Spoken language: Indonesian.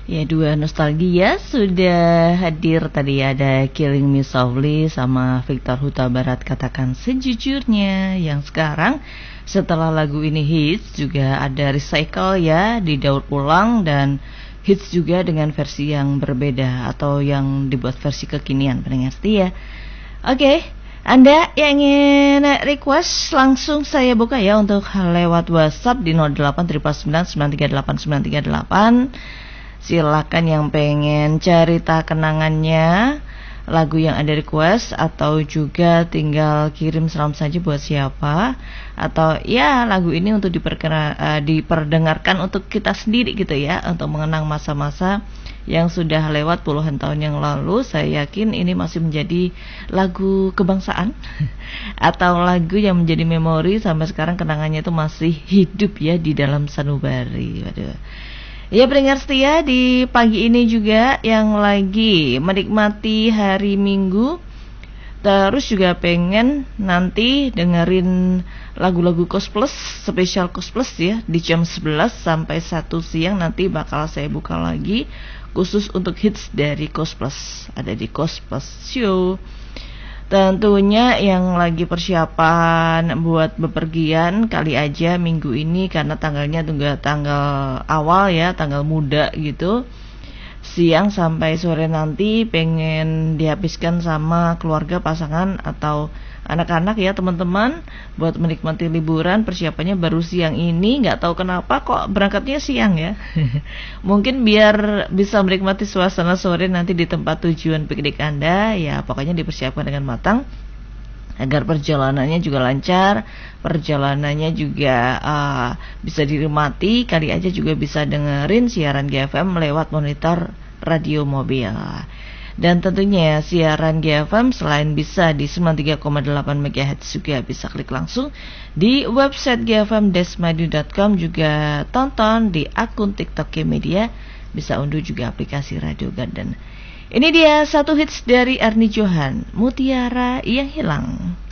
Ya, dua nostalgia sudah hadir tadi, ada Killing Me Softly sama Victor Huta Barat Katakan Sejujurnya. Yang sekarang setelah lagu ini hits juga ada recycle ya, didaur ulang dan hits juga dengan versi yang berbeda atau yang dibuat versi kekinian pendengar setia. Oke, Anda yang ingin request langsung saya buka ya untuk lewat WhatsApp di 0839938938. Silakan yang pengen cerita kenangannya, lagu yang ada request, atau juga tinggal kirim salam saja buat siapa, atau ya lagu ini untuk diperdengarkan untuk kita sendiri gitu ya, untuk mengenang masa-masa yang sudah lewat puluhan tahun yang lalu. Saya yakin ini masih menjadi lagu kebangsaan atau lagu yang menjadi memori sampai sekarang, kenangannya itu masih hidup ya di dalam sanubari. Waduh. Ya, pendengar setia di pagi ini juga yang lagi menikmati hari Minggu, terus juga pengen nanti dengerin lagu-lagu Koes Plus, spesial Koes Plus ya, di jam 11 sampai 1 siang nanti bakal saya buka lagi khusus untuk hits dari Koes Plus, ada di Koes Plus Show. Tentunya yang lagi persiapan buat bepergian kali aja minggu ini, karena tanggalnya tunggu tanggal awal ya, tanggal muda gitu. Siang sampai sore nanti pengen dihabiskan sama keluarga, pasangan atau anak-anak ya teman-teman, buat menikmati liburan. Persiapannya baru siang ini, nggak tahu kenapa kok berangkatnya siang ya. Mungkin biar bisa menikmati suasana sore nanti di tempat tujuan piknik Anda ya. Pokoknya dipersiapkan dengan matang agar perjalanannya juga lancar, perjalanannya juga bisa dinikmati. Kali aja juga bisa dengerin siaran GFM lewat monitor radio mobil. Dan tentunya siaran GFM selain bisa di 93,8 MHz juga bisa klik langsung di website gfm-madu.com, juga tonton di akun TikTok Media, bisa unduh juga aplikasi Radio Garden. Ini dia satu hits dari Ernie Johan, Mutiara yang Hilang.